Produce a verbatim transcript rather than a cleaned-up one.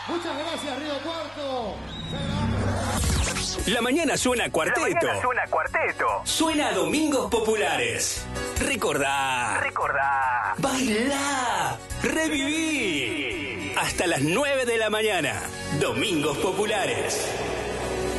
Muchas gracias, Río Cuarto. La mañana suena cuarteto. La mañana suena cuarteto. Suena Domingos Populares. Recordá. Recordá. Bailá. Reviví. Hasta las nueve de la mañana. Domingos Populares.